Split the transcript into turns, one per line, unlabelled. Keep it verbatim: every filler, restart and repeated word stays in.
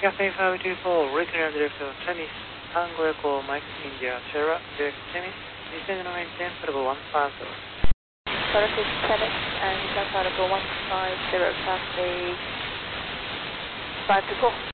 Cafe five two four, Recreation Director Tennis, Tango Echo Mike India, Sierra, Direct Tennis, descend nine ten, Protocol one five zero.
Protocol Tennis and Protocol one five zero, Cafe five two four.